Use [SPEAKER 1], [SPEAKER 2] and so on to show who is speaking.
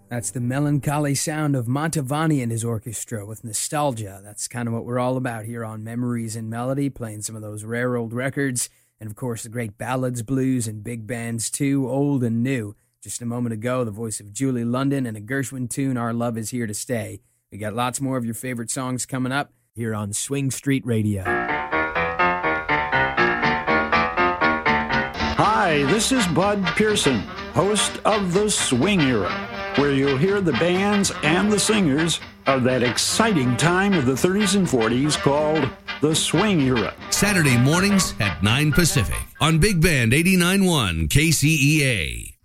[SPEAKER 1] That's the melancholy sound of Mantovani and his orchestra with nostalgia. That's kind of what we're all about here on Memories in Melody, playing some of those rare old records, and of course the great ballads, blues, and big bands too, old and new. Just a moment ago, the voice of Julie London and a Gershwin tune, Our Love Is Here to Stay. We got lots more of your favorite songs coming up here on Swing Street Radio.
[SPEAKER 2] Hi, this is Bud Pearson, host of The Swing Era, where you'll hear the bands and the singers of that exciting time of the 30s and 40s called the Swing Era.
[SPEAKER 3] Saturday mornings at 9 Pacific on Big Band 89.1 KCEA.